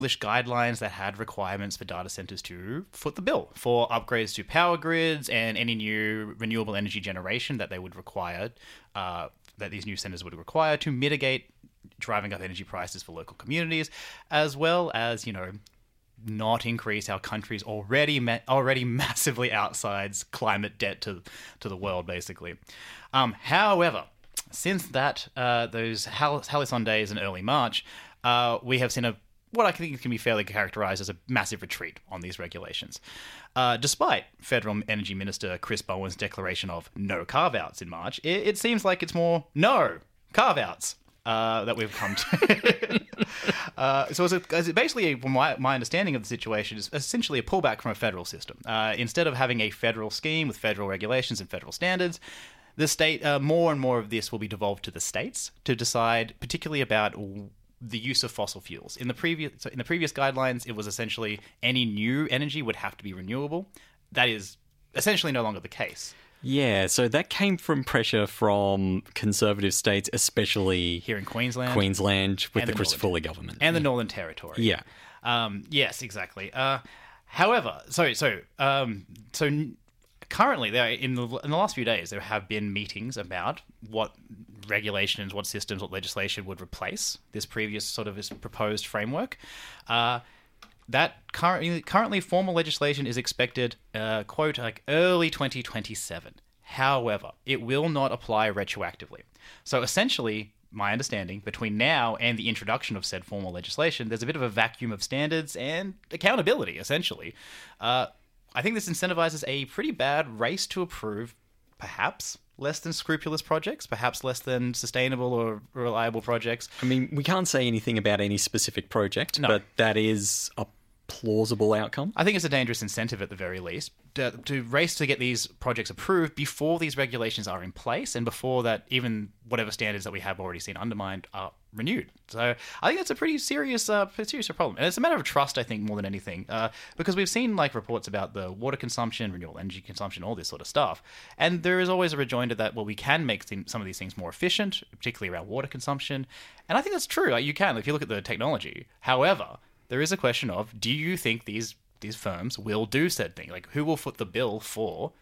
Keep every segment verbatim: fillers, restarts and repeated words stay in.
guidelines that had requirements for data centers to foot the bill for upgrades to power grids and any new renewable energy generation that they would require, uh, that these new centers would require to mitigate driving up energy prices for local communities, as well as, you know, not increase our country's already ma- already massively outsized climate debt to to the world, basically. Um, however, since that uh, those Hal- Halcyon days in early March, uh, we have seen a what I think can be fairly characterized as a massive retreat on these regulations. Uh, despite Federal Energy Minister Chris Bowen's declaration of no carve-outs in March, it, it seems like it's more no carve-outs uh, that we've come to. uh, so it's, a, it's basically, from my, my understanding of the situation, is essentially a pullback from a federal system. Uh, instead of having a federal scheme with federal regulations and federal standards, the state, uh, more and more of this will be devolved to the states to decide, particularly about the use of fossil fuels. In the previous so in the previous guidelines, it was essentially any new energy would have to be renewable. That is essentially no longer the case. Yeah, so that came from pressure from conservative states, especially here in Queensland, Queensland with the, the Chris Foley government and yeah. the Northern Territory. Yeah. Um, yes, exactly. Uh, however, so so um, so. Currently, there in the in the last few days, there have been meetings about what regulations, what systems, what legislation would replace this previous sort of this proposed framework. Uh, that currently currently formal legislation is expected, uh, quote, like early twenty twenty-seven. However, it will not apply retroactively. So essentially, my understanding, between now and the introduction of said formal legislation, there's a bit of a vacuum of standards and accountability, essentially. Uh, I think this incentivizes a pretty bad race to approve, perhaps, less than scrupulous projects, perhaps less than sustainable or reliable projects. I mean, we can't say anything about any specific project, no. but that is a plausible outcome. I think it's a dangerous incentive at the very least to, to race to get these projects approved before these regulations are in place and before that even whatever standards that we have already seen undermined are renewed. So I think that's a pretty serious, uh, serious problem. And it's a matter of trust, I think, more than anything, uh, because we've seen like reports about the water consumption, renewable energy consumption, all this sort of stuff. And there is always a rejoinder that, well, we can make th- some of these things more efficient, particularly around water consumption. And I think that's true. Like, you can, if you look at the technology. However, there is a question of, do you think these these firms will do said thing? Like, who will foot the bill for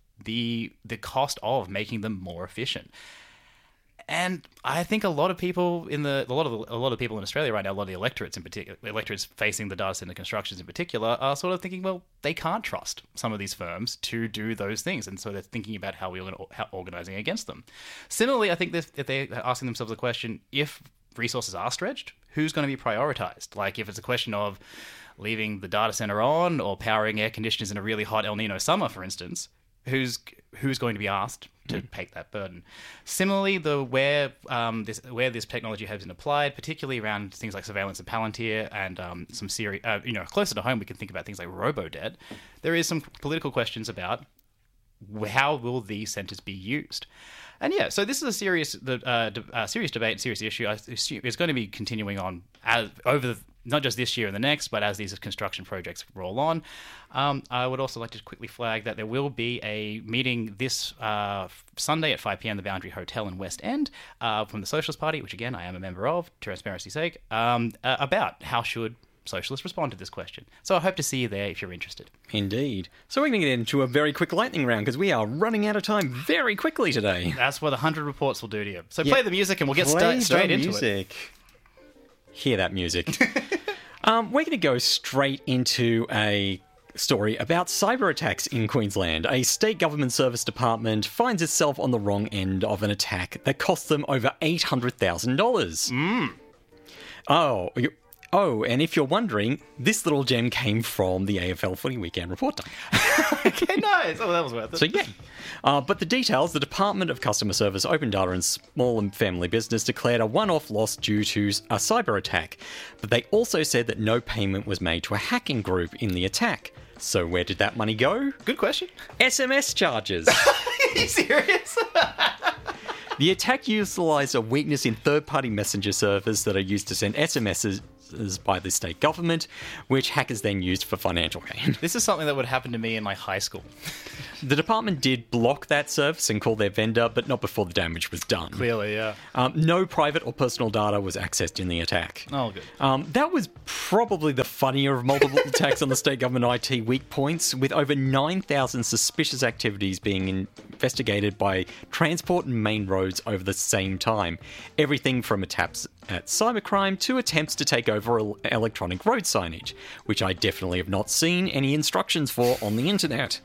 the the cost of making them more efficient? And I think a lot of people in the a lot of the, a lot of people in Australia right now, a lot of the electorates in particular, electorates facing the data center constructions in particular, are sort of thinking, well, they can't trust some of these firms to do those things, and so they're thinking about how we're how organizing against them. Similarly, I think that they're asking themselves the question: if resources are stretched, who's going to be prioritized? Like, if it's a question of leaving the data center on or powering air conditioners in a really hot El Nino summer, for instance, who's who's going to be asked to mm. take that burden? Similarly, the where um, this where this technology has been applied, particularly around things like surveillance and Palantir, and um, some serious, uh, you know, closer to home, we can think about things like robo-debt. There is some political questions about how will these centers be used. And yeah, so this is a serious, the uh, de- uh, serious debate and serious issue. I assume it's going to be continuing on as, over the, not just this year and the next, but as these construction projects roll on. Um, I would also like to quickly flag that there will be a meeting this uh, Sunday at five p.m. the Boundary Hotel in West End uh, from the Socialist Party, which again I am a member of, transparency's sake, um, uh, about how should socialists respond to this question. So I hope to see you there if you're interested. Indeed. So we're going to get into a very quick lightning round because we are running out of time very quickly today. That's what one hundred reports will do to you. So yeah. play the music and we'll get play st- straight the into music. it. Hear that music. um, we're going to go straight into a story about cyber attacks in Queensland. A state government service department finds itself on the wrong end of an attack that cost them over eight hundred thousand dollars. Mm. Oh, you... Oh, and if you're wondering, this little gem came from the A F L Footy Weekend Report Time. Okay, nice. Oh, that was worth it. So, yeah. Uh, but the details, the Department of Customer Service, Open Data and Small and Family Business declared a one-off loss due to a cyber attack. But they also said that no payment was made to a hacking group in the attack. So where did that money go? Good question. S M S charges. Are you serious? The attack utilised a weakness in third-party messenger servers that are used to send S M Ses services by the state government, which hackers then used for financial gain. This is something that would happen to me in my high school. The department did block that service and call their vendor, but not before the damage was done. Clearly, yeah. Um, no private or personal data was accessed in the attack. Oh, good. Um, that was probably the funnier of multiple attacks on the state government I T weak points, with over nine thousand suspicious activities being investigated by transport and main roads over the same time. Everything from attacks at cybercrime to attempts to take over electronic road signage, which I definitely have not seen any instructions for on the internet.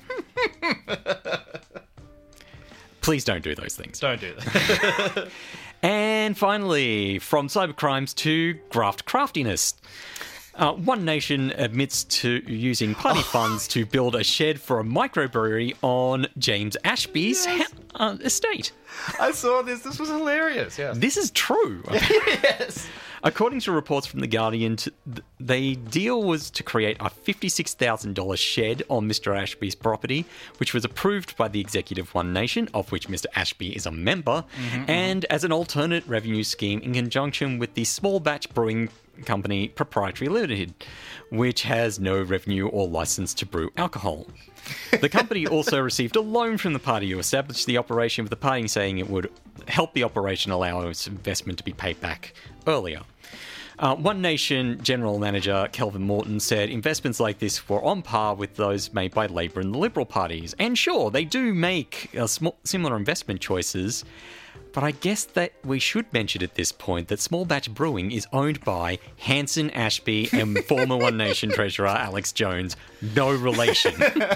Please don't do those things. Don't do that. And finally, from cybercrimes to graft craftiness. Uh, One Nation admits to using party funds to build a shed for a microbrewery on James Ashby's Yes. ha- uh, estate. I saw this. This was hilarious. Yeah. This is true. Yes. According to reports from The Guardian, t- th- the deal was to create a fifty-six thousand dollars shed on Mister Ashby's property, which was approved by the Executive One Nation, of which Mister Ashby is a member, mm-hmm, and as an alternate revenue scheme in conjunction with the Small Batch Brewing Company Proprietary Limited, which has no revenue or license to brew alcohol. The company also received a loan from the party to establish the operation, with the party saying it would help the operation allow its investment to be paid back earlier. Uh, One Nation General Manager Kelvin Morton said investments like this were on par with those made by Labor and the Liberal parties. And sure, they do make uh, sm- similar investment choices, but I guess that we should mention at this point that Small Batch Brewing is owned by Hanson Ashby and former One Nation Treasurer Alex Jones. No relation.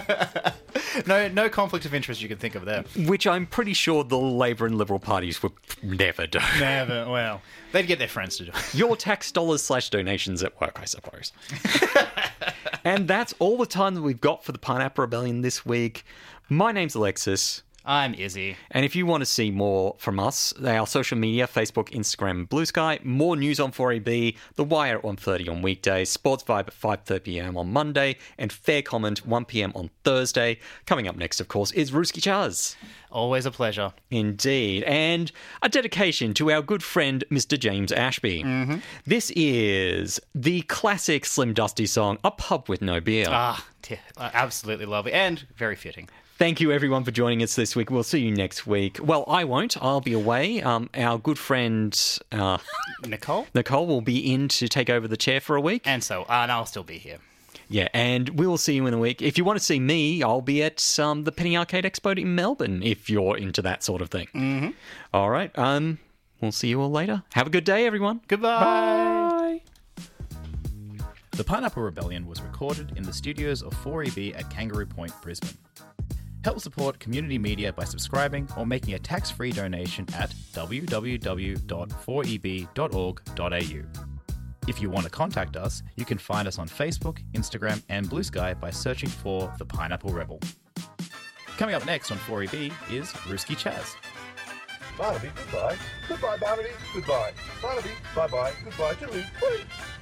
No, no conflict of interest you can think of there. Which I'm pretty sure the Labor and Liberal parties would never do. Never. Well, they'd get their friends to do it. Your tax dollars slash donations at work, I suppose. And that's all the time that we've got for the Pineapple Rebellion this week. My name's Alexis. I'm Izzy. And if you want to see more from us, our social media, Facebook, Instagram, Blue Sky, more news on four A B, The Wire at one thirty on weekdays, Sports Vibe at five thirty p.m. on Monday, and Fair Comment one p.m. on Thursday. Coming up next, of course, is Ruski Chaz. Always a pleasure. Indeed. And a dedication to our good friend, Mister James Ashby. Mm-hmm. This is the classic Slim Dusty song, A Pub With No Beer. Ah, t- absolutely lovely and very fitting. Thank you, everyone, for joining us this week. We'll see you next week. Well, I won't. I'll be away. Um, our good friend uh, Nicole? Nicole will be in to take over the chair for a week. And so, uh, and I'll still be here. Yeah, and we will see you in a week. If you want to see me, I'll be at um, the Penny Arcade Expo in Melbourne, if you're into that sort of thing. Mm-hmm. All right. Um, we'll see you all later. Have a good day, everyone. Goodbye. Bye. The Pineapple Rebellion was recorded in the studios of four E B at Kangaroo Point, Brisbane. Help support community media by subscribing or making a tax-free donation at w w w dot four e b dot org dot a u. If you want to contact us, you can find us on Facebook, Instagram, and Blue Sky by searching for The Pineapple Rebel. Coming up next on four E B is Ruski Chaz. Barnaby, goodbye. Goodbye, Barnaby. Goodbye. Barnaby, bye-bye. Goodbye. Toodaloo. Bye.